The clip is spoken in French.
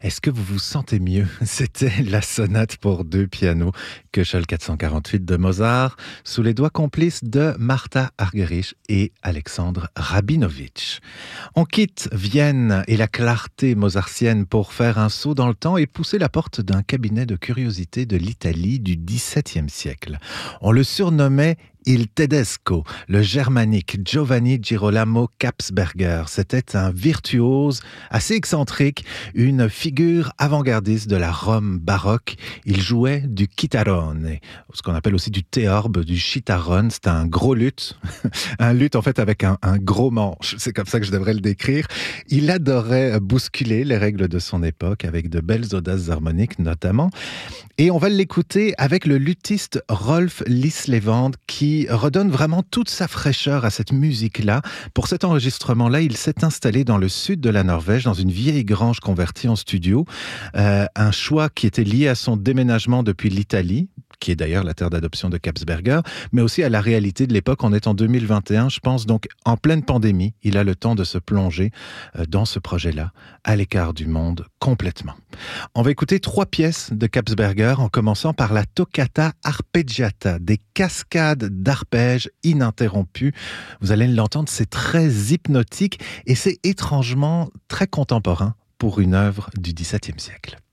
Est-ce que vous vous sentez mieux? C'était la sonate pour deux pianos, Köchel 448 de Mozart, sous les doigts complices de Martha Argerich et Alexandre Rabinovitch. On quitte Vienne et la clarté mozartienne pour faire un saut dans le temps et pousser la porte d'un cabinet de curiosités de l'Italie du XVIIe siècle. On le surnommait Il Tedesco, le germanique Giovanni Girolamo Kapsberger. C'était un virtuose assez excentrique, une figure avant-gardiste de la Rome baroque. Il jouait du chitarrone, ce qu'on appelle aussi du théorbe, du chitarrone. C'est un gros luth, un luth en fait avec un gros manche. C'est comme ça que je devrais le décrire. Il adorait bousculer les règles de son époque avec de belles audaces harmoniques notamment. Et on va l'écouter avec le luthiste Rolf Lislevand qui redonne vraiment toute sa fraîcheur à cette musique-là. Pour cet enregistrement-là, il s'est installé dans le sud de la Norvège, dans une vieille grange convertie en studio. Un choix qui était lié à son déménagement depuis l'Italie, qui est d'ailleurs la terre d'adoption de Kapsberger, mais aussi à la réalité de l'époque. On est en 2021, je pense, donc en pleine pandémie. Il a le temps de se plonger dans ce projet-là, à l'écart du monde, complètement. On va écouter 3 pièces de Kapsberger, en commençant par la toccata arpeggiata, des cascades d'arpèges ininterrompues. Vous allez l'entendre, c'est très hypnotique et c'est étrangement très contemporain pour une œuvre du XVIIe siècle.